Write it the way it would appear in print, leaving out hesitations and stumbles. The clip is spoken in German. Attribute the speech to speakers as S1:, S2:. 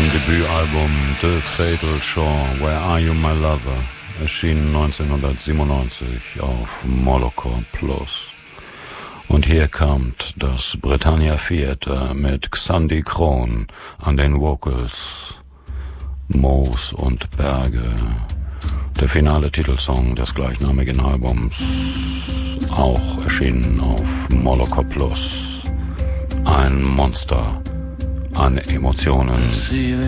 S1: Debütalbum The Fatal Shore, Where Are You My Lover, erschien 1997 auf Moloco Plus. Und hier kommt das Britannia Theatre mit Xandi Kron an den Vocals, Moos und Berge. Der finale Titelsong des gleichnamigen Albums, auch erschienen auf Moloco Plus. Ein Monster an Emotionen.